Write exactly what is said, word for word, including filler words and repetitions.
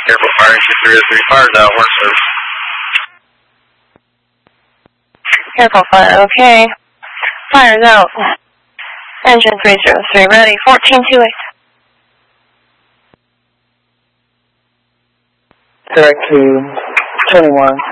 Careful, fire two three oh three, fire's out, horse service. Careful, fire, okay. Fire's out. Engine three zero three, ready, fourteen two eight. Direct to twenty-one.